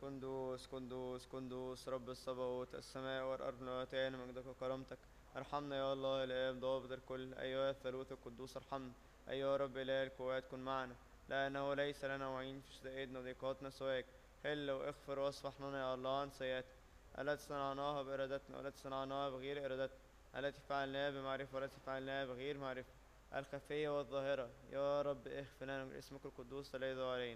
قندوس قندوس قندوس رب الصباوت، السماء والأرض ملؤتان مجدك وكرامتك. ارحمنا يا الله الآب ضابط الكل، أيها الثالوث القدوس ارحمنا. أيها رب إله القوات كن معنا، لأنه ليس لنا معين في شدائدنا وضيقاتنا سواك. حل واغفر واصفح لنا يا الله عن سيئاتنا التي صنعناها بإرادتنا والتي صنعناها بغير إرادتنا، التي فعلناها بمعرفة والتي فعلناها بغير معرفة، الخفية والظاهرة. يا رب اغفر لنا من اسمك القدوس لا يضع علينا.